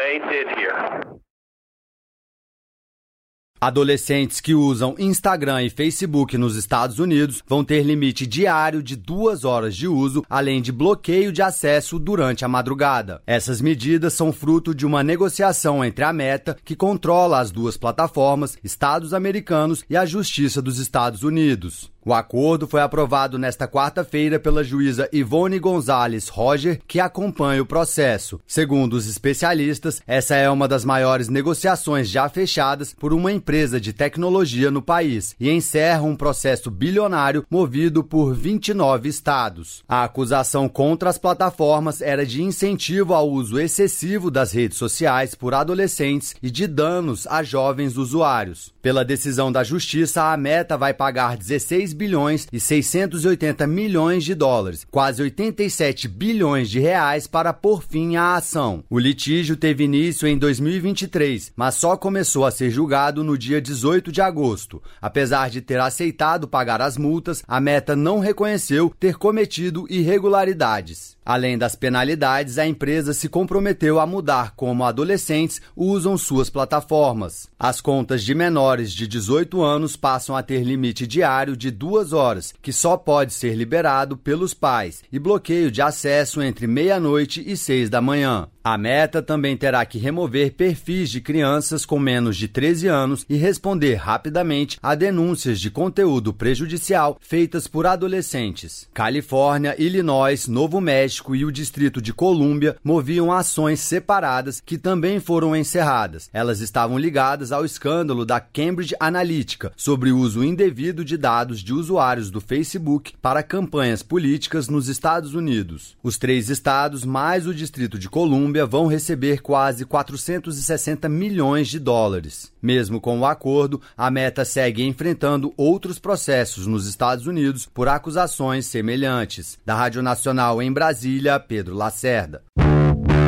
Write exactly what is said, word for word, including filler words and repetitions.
they did here. Adolescentes que usam Instagram e Facebook nos Estados Unidos vão ter limite diário de duas horas de uso, além de bloqueio de acesso durante a madrugada. Essas medidas são fruto de uma negociação entre a Meta, que controla as duas plataformas, Estados americanos e a Justiça dos Estados Unidos. O acordo foi aprovado nesta quarta-feira pela juíza Ivone Gonzalez Roger, que acompanha o processo. Segundo os especialistas, essa é uma das maiores negociações já fechadas por uma empresa de tecnologia no país e encerra um processo bilionário movido por vinte e nove estados. A acusação contra as plataformas era de incentivo ao uso excessivo das redes sociais por adolescentes e de danos a jovens usuários. Pela decisão da justiça, a Meta vai pagar dezesseis bilhões e seiscentos e oitenta milhões de dólares, quase oitenta e sete bilhões de reais, para pôr fim à ação. O litígio teve início em dois mil e vinte e três, mas só começou a ser julgado no dia dezoito de agosto. Apesar de ter aceitado pagar as multas, a Meta não reconheceu ter cometido irregularidades. Além das penalidades, a empresa se comprometeu a mudar como adolescentes usam suas plataformas. As contas de menores de dezoito anos passam a ter limite diário de duas horas, que só pode ser liberado pelos pais, e bloqueio de acesso entre meia-noite e seis da manhã. A Meta também terá que remover perfis de crianças com menos de treze anos e responder rapidamente a denúncias de conteúdo prejudicial feitas por adolescentes. Califórnia, Illinois, Novo México e o Distrito de Colômbia moviam ações separadas que também foram encerradas. Elas estavam ligadas ao escândalo da Cambridge Analytica sobre o uso indevido de dados de usuários do Facebook para campanhas políticas nos Estados Unidos. Os três estados, mais o Distrito de Colômbia, vão receber quase quatrocentos e sessenta milhões de dólares. Mesmo com o acordo, a Meta segue enfrentando outros processos nos Estados Unidos por acusações semelhantes. Da Rádio Nacional em Brasília, Pedro Lacerda.